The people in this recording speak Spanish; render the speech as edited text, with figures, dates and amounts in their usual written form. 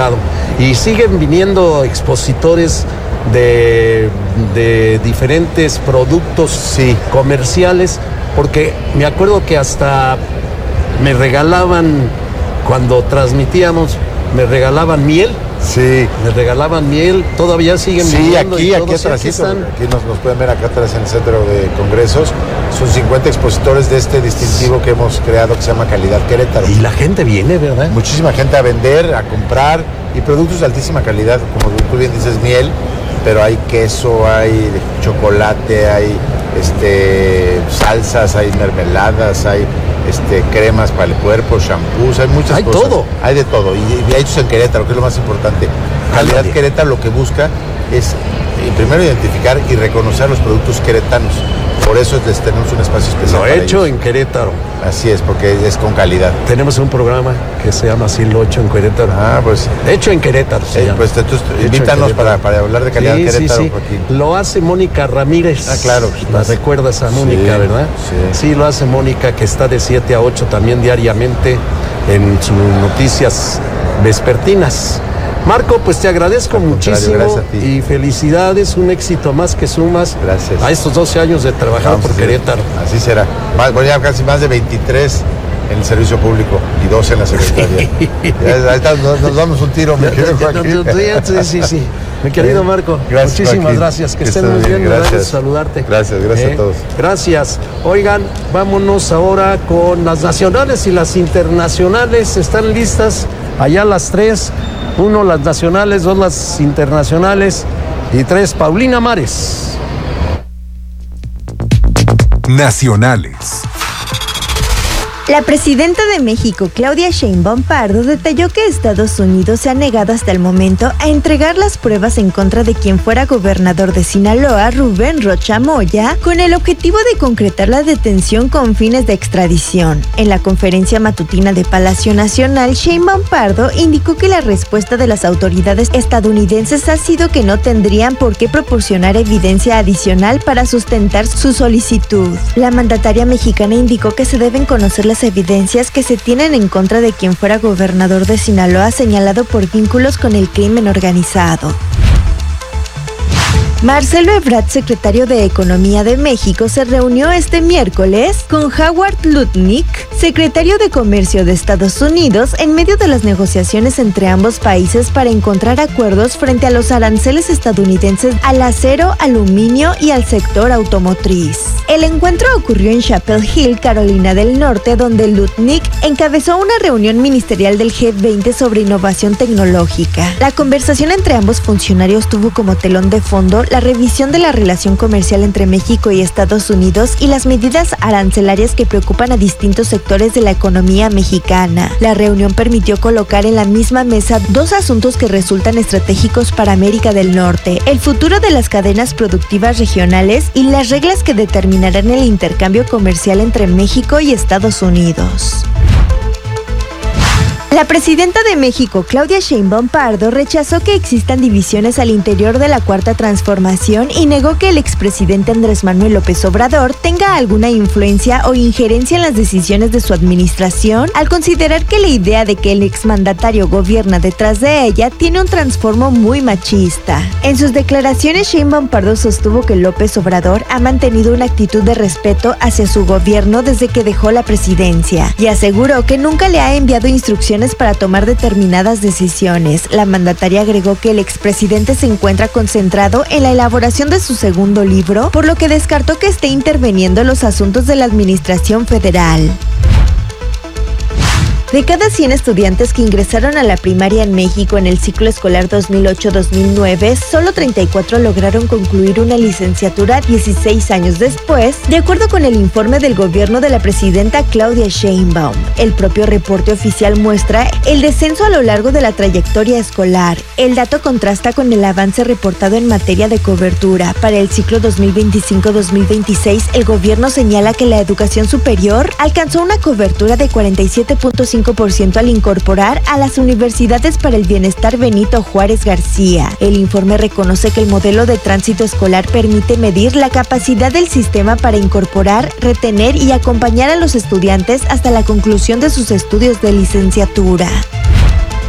resultado. Y siguen viniendo expositores de diferentes productos comerciales, porque me acuerdo que hasta me regalaban, cuando transmitíamos, me regalaban miel. Sí. Me regalaban miel, todavía siguen viniendo. Aquí atrás, aquí nos pueden ver acá atrás en el centro de congresos. Son 50 expositores de este distintivo que hemos creado que se llama Calidad Querétaro. Y la gente viene, ¿verdad? Muchísima gente a vender, a comprar, y productos de altísima calidad, como tú bien dices, miel, pero hay queso, hay chocolate, hay salsas, hay mermeladas, hay cremas para el cuerpo, shampoos, hay muchas hay cosas. Todo. Hay de todo. Y hay hechos en Querétaro, que es lo más importante. Calidad Querétaro lo que busca es primero identificar y reconocer los productos queretanos. Por eso tenemos un espacio especial. Lo he hecho en Querétaro. Así es, porque es con calidad. Tenemos un programa que se llama así, Lo Hecho en Querétaro. Pues. Hecho en Querétaro. Pues invítanos para hablar de Calidad Querétaro. Sí. Lo hace Mónica Ramírez. Claro. La recuerdas a Mónica, ¿verdad? Sí, lo hace Mónica, que está de 7 a 8 también diariamente en sus noticias vespertinas. Marco, pues te agradezco muchísimo y felicidades, un éxito más que sumas. Gracias. A estos 12 años de trabajar por Querétaro. Así será. Voy a casi más de 23 en el servicio público y 12 en la secretaría. Nos damos un tiro, mi querido Joaquín. Sí. Mi querido Marco, gracias, muchísimas Joaquín. Gracias. Que estén muy bien. Gracias. Saludarte. Gracias a todos. Gracias. Oigan, vámonos ahora con las nacionales y las internacionales. ¿Están listas? Allá las 3. 1 las nacionales, 2 las internacionales y 3 Paulina Mares. Nacionales. La presidenta de México, Claudia Sheinbaum Pardo, detalló que Estados Unidos se ha negado hasta el momento a entregar las pruebas en contra de quien fuera gobernador de Sinaloa, Rubén Rocha Moya, con el objetivo de concretar la detención con fines de extradición. En la conferencia matutina de Palacio Nacional, Sheinbaum Pardo indicó que la respuesta de las autoridades estadounidenses ha sido que no tendrían por qué proporcionar evidencia adicional para sustentar su solicitud. La mandataria mexicana indicó que se deben conocer las evidencias que se tienen en contra de quien fuera gobernador de Sinaloa señalado por vínculos con el crimen organizado. Marcelo Ebrard, secretario de Economía de México, se reunió este miércoles con Howard Lutnick, secretario de Comercio de Estados Unidos, en medio de las negociaciones entre ambos países para encontrar acuerdos frente a los aranceles estadounidenses al acero, aluminio y al sector automotriz. El encuentro ocurrió en Chapel Hill, Carolina del Norte, donde Lutnick encabezó una reunión ministerial del G20 sobre innovación tecnológica. La conversación entre ambos funcionarios tuvo como telón de fondo la revisión de la relación comercial entre México y Estados Unidos y las medidas arancelarias que preocupan a distintos sectores de la economía mexicana. La reunión permitió colocar en la misma mesa 2 asuntos que resultan estratégicos para América del Norte: el futuro de las cadenas productivas regionales y las reglas que determinarán el intercambio comercial entre México y Estados Unidos. La presidenta de México, Claudia Sheinbaum Pardo, rechazó que existan divisiones al interior de la Cuarta Transformación y negó que el expresidente Andrés Manuel López Obrador tenga alguna influencia o injerencia en las decisiones de su administración, al considerar que la idea de que el exmandatario gobierna detrás de ella tiene un trasfondo muy machista. En sus declaraciones, Sheinbaum Pardo sostuvo que López Obrador ha mantenido una actitud de respeto hacia su gobierno desde que dejó la presidencia y aseguró que nunca le ha enviado instrucciones para tomar determinadas decisiones. La mandataria agregó que el expresidente se encuentra concentrado en la elaboración de su segundo libro, por lo que descartó que esté interviniendo en los asuntos de la administración federal. De cada 100 estudiantes que ingresaron a la primaria en México en el ciclo escolar 2008-2009, solo 34 lograron concluir una licenciatura 16 años después, de acuerdo con el informe del gobierno de la presidenta Claudia Sheinbaum. El propio reporte oficial muestra el descenso a lo largo de la trayectoria escolar. El dato contrasta con el avance reportado en materia de cobertura. Para el ciclo 2025-2026, el gobierno señala que la educación superior alcanzó una cobertura de 47.5% al incorporar a las universidades para el bienestar Benito Juárez García. El informe reconoce que el modelo de tránsito escolar permite medir la capacidad del sistema para incorporar, retener y acompañar a los estudiantes hasta la conclusión de sus estudios de licenciatura.